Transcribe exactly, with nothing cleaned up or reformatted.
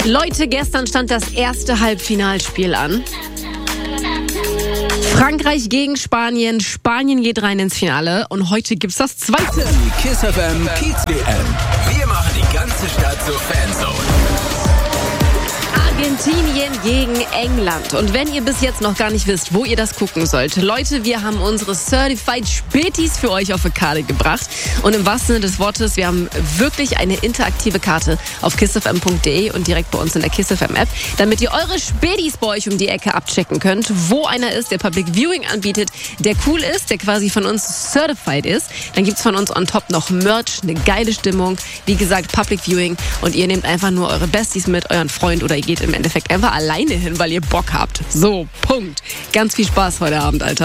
Leute, gestern stand das erste Halbfinalspiel an. Frankreich gegen Spanien. Spanien geht rein ins Finale. Und heute gibt's das zweite. Die KISS F M Kiez W M. Wir machen die ganze Stadt zur Fanzone. Argentinien gegen England. Und wenn ihr bis jetzt noch gar nicht wisst, wo ihr das gucken sollt, Leute, wir haben unsere Certified Spätis für euch auf eine Karte gebracht. Und im wahrsten Sinne des Wortes, wir haben wirklich eine interaktive Karte auf kissfm punkt de und direkt bei uns in der KISS F M App, damit ihr eure Spätis bei euch um die Ecke abchecken könnt, wo einer ist, der Public Viewing anbietet, der cool ist, der quasi von uns certified ist. Dann gibt's von uns on top noch Merch, eine geile Stimmung, wie gesagt, Public Viewing, und ihr nehmt einfach nur eure Besties mit, euren Freund, oder ihr geht im Endeffekt einfach alleine hin, weil ihr Bock habt. So, Punkt. Ganz viel Spaß heute Abend, Alter.